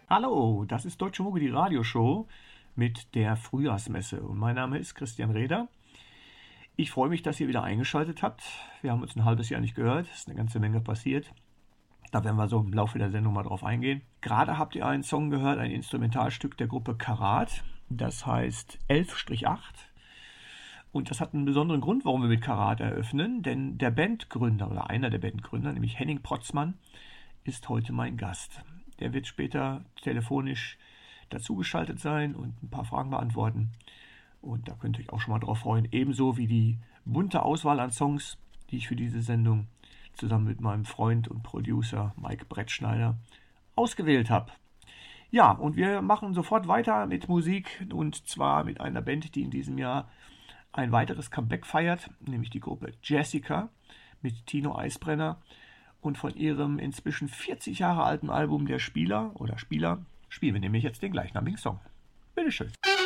Hallo, das ist Deutsche Mucke, die Radioshow mit der Frühjahrsmesse. Und mein Name ist Christian Reder. Ich freue mich, dass ihr wieder eingeschaltet habt. Wir haben uns ein halbes Jahr nicht gehört. Es ist eine ganze Menge passiert. Da werden wir so im Laufe der Sendung mal drauf eingehen. Gerade habt ihr einen Song gehört, ein Instrumentalstück der Gruppe Karat. Das heißt 11-8. Und das hat einen besonderen Grund, warum wir mit Karat eröffnen. Denn der Bandgründer oder einer der Bandgründer, nämlich Henning Protzmann, ist heute mein Gast. Der wird später telefonisch dazugeschaltet sein und ein paar Fragen beantworten. Und da könnt ihr euch auch schon mal drauf freuen. Ebenso wie die bunte Auswahl an Songs, die ich für diese Sendung zusammen mit meinem Freund und Producer Mike Brettschneider ausgewählt habe. Ja, und wir machen sofort weiter mit Musik, und zwar mit einer Band, die in diesem Jahr ein weiteres Comeback feiert, nämlich die Gruppe Jessica mit Tino Eisbrenner. Und von ihrem inzwischen 40 Jahre alten Album Der Spieler spielen wir nämlich jetzt den gleichnamigen Song. Bitteschön.